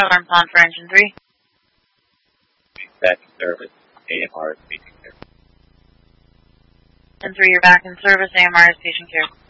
Alarms on for engine 3. Back in service. AMR is patient care. Engine 3, you're back in service. AMR is patient care.